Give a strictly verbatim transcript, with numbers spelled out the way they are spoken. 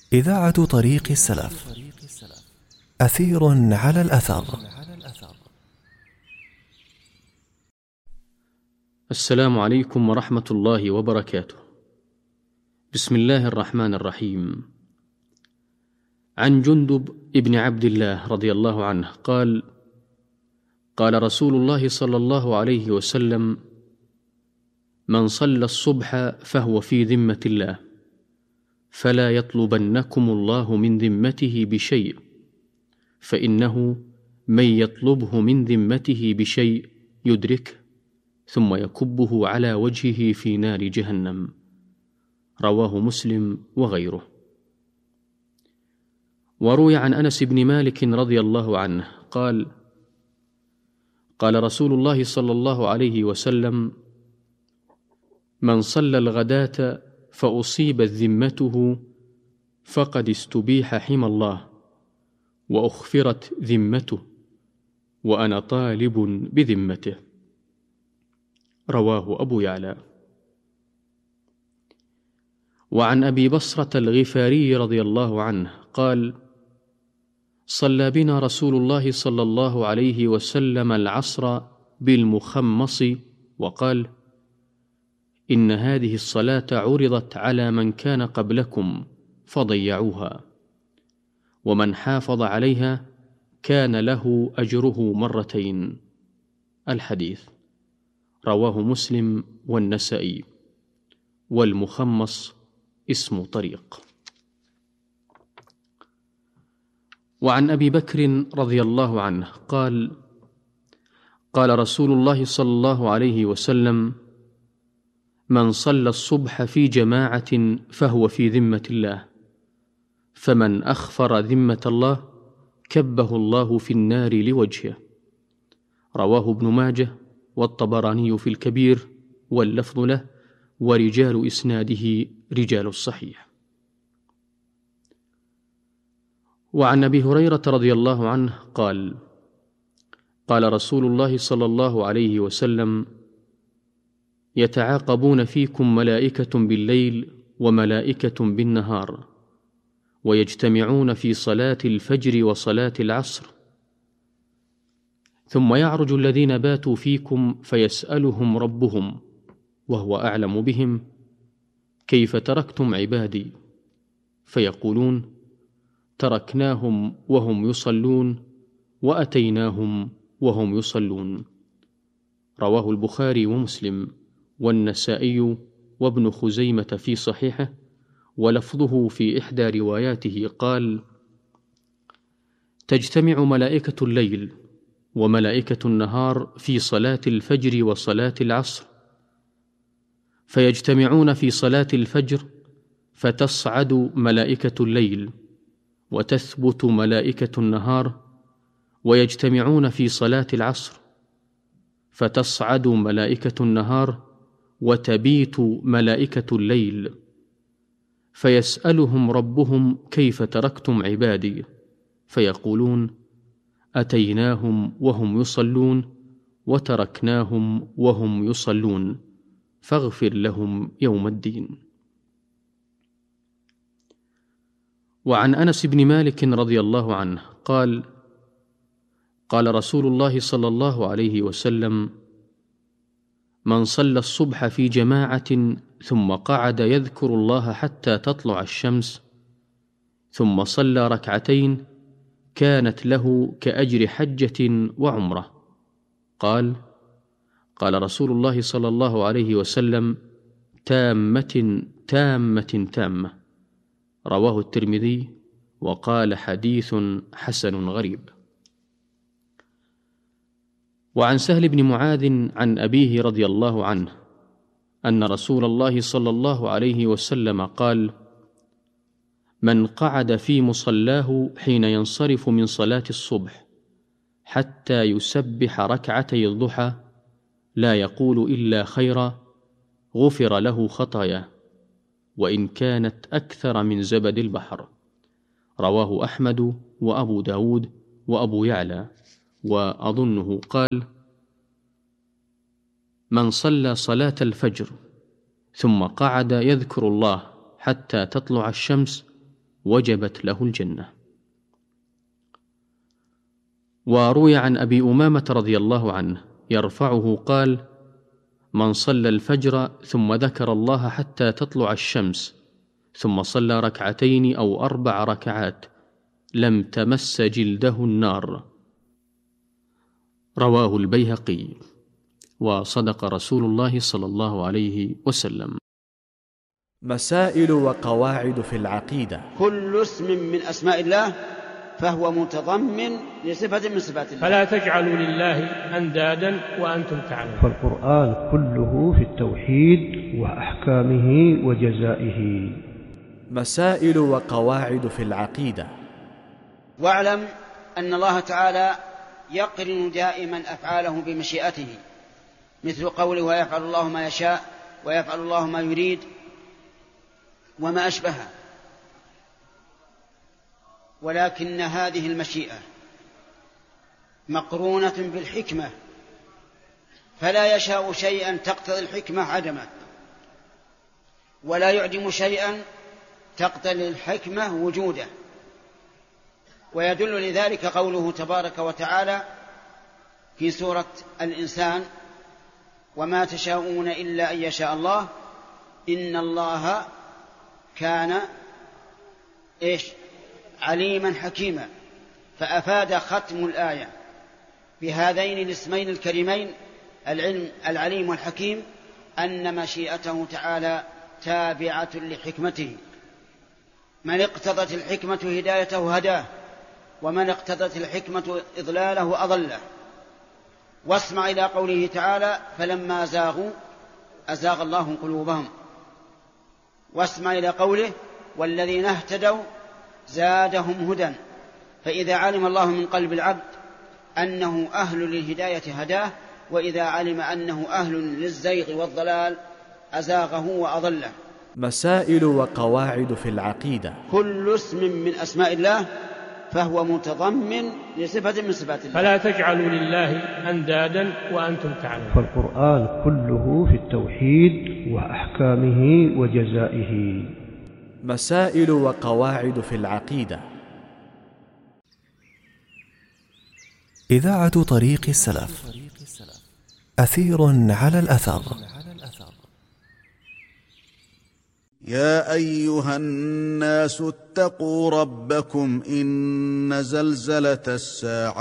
إذاعة طريق السلف. أثير على الأثر. السلام عليكم ورحمة الله وبركاته. بسم الله الرحمن الرحيم. عن جندب ابن عبد الله رضي الله عنه قال: قال رسول الله صلى الله عليه وسلم: من صلى الصبح فهو في ذمة الله، فلا يطلبنكم الله من ذمته بشيء، فإنه من يطلبه من ذمته بشيء يدركه ثم يكبه على وجهه في نار جهنم. رواه مسلم وغيره. وروي عن أنس بن مالك رضي الله عنه قال: قال رسول الله صلى الله عليه وسلم: من صلى الغداة فأصيبت ذمته فقد استبيح حمى الله وأخفرت ذمته، وأنا طالب بذمته. رواه أبو يعلى. وعن أبي بصرة الغفاري رضي الله عنه قال: صلى بنا رسول الله صلى الله عليه وسلم العصر بالمخمص وقال: إن هذه الصلاة عرضت على من كان قبلكم فضيعوها، ومن حافظ عليها كان له أجره مرتين. الحديث رواه مسلم والنسائي. والمخمص اسم طريق. وعن أبي بكر رضي الله عنه قال: قال رسول الله صلى الله عليه وسلم: من صلى الصبح في جماعة فهو في ذمة الله، فمن أخفر ذمة الله كبه الله في النار لوجهه. رواه ابن ماجه والطبراني في الكبير واللفظ له، ورجال إسناده رجال الصحيح. وعن أبي هريرة رضي الله عنه قال: قال رسول الله صلى الله عليه وسلم: يتعاقبون فيكم ملائكة بالليل وملائكة بالنهار، ويجتمعون في صلاة الفجر وصلاة العصر، ثم يعرج الذين باتوا فيكم فيسألهم ربهم وهو أعلم بهم: كيف تركتم عبادي؟ فيقولون: تركناهم وهم يصلون وأتيناهم وهم يصلون. رواه البخاري ومسلم والنسائي وابن خزيمة في صحيحه، ولفظه في إحدى رواياته قال: تجتمع ملائكة الليل وملائكة النهار في صلاة الفجر وصلاة العصر، فيجتمعون في صلاة الفجر فتصعد ملائكة الليل وتثبت ملائكة النهار، ويجتمعون في صلاة العصر فتصعد ملائكة النهار وتبيت ملائكة الليل، فيسألهم ربهم: كيف تركتم عبادي؟ فيقولون: أتيناهم وهم يصلون وتركناهم وهم يصلون، فاغفر لهم يوم الدين. وعن أنس بن مالك رضي الله عنه قال: قال رسول الله صلى الله عليه وسلم: من صلى الصبح في جماعة ثم قعد يذكر الله حتى تطلع الشمس، ثم صلى ركعتين كانت له كأجر حجة وعمرة. قال: قال رسول الله صلى الله عليه وسلم: تامة تامة تامة. رواه الترمذي وقال: حديث حسن غريب. وعن سهل بن معاذ عن أبيه رضي الله عنه أن رسول الله صلى الله عليه وسلم قال: من قعد في مصلاه حين ينصرف من صلاة الصبح حتى يسبح ركعتي الضحى لا يقول إلا خيرا غفر له خطاياه، وإن كانت أكثر من زبد البحر. رواه أحمد وأبو داود وأبو يعلى. وأظنه قال: من صلى صلاة الفجر ثم قعد يذكر الله حتى تطلع الشمس وجبت له الجنة. وروي عن أبي أمامة رضي الله عنه يرفعه قال: من صلى الفجر ثم ذكر الله حتى تطلع الشمس ثم صلى ركعتين أو أربع ركعات لم تمس جلده النار. رواه البيهقي. وصدق رسول الله صلى الله عليه وسلم. مسائل وقواعد في العقيدة. كل اسم من أسماء الله فهو متضمن لصفة من صفات الله. فلا تجعلوا لله أندادا وأنتم تعلمون. فالقرآن كله في التوحيد وأحكامه وجزائه. مسائل وقواعد في العقيدة. واعلم أن الله تعالى يقرن دائما أفعاله بمشيئته، مثل قوله: ويفعل الله ما يشاء ويفعل الله ما يريد وما أشبهه. ولكن هذه المشيئة مقرونة بالحكمة، فلا يشاء شيئا تقتضي الحكمة عدمه، ولا يعدم شيئا تقتضي الحكمة وجوده. ويدل لذلك قوله تبارك وتعالى في سورة الإنسان: وما تشاءون إلا أن يشاء الله إن الله كان إيش عليما حكيما. فأفاد ختم الآية بهذين الاسمين الكريمين العلم العليم والحكيم أن مشيئته تعالى تابعة لحكمته. من اقتضت الحكمة هدايته هداه، ومن اقتضت الحكمة إضلاله أضله. واسمع إلى قوله تعالى: فلما زاغوا أزاغ الله قلوبهم. واسمع إلى قوله: والذين اهتدوا زادهم هدى. فإذا علم الله من قلب العبد أنه أهل للهداية هداه، وإذا علم أنه أهل للزيغ والضلال أزاغه وأضله. مسائل وقواعد في العقيدة. كل اسم من أسماء الله فهو متضمن لصفة من صفات الله. فلا تجعلوا لله أندادا وأنتم تعلمون. فالقرآن كله في التوحيد وأحكامه وجزائه. مسائل وقواعد في العقيدة. إذاعة طريق السلف، أثير على الأثر. يا أيها الناس اتقوا ربكم إن زلزلة الساعة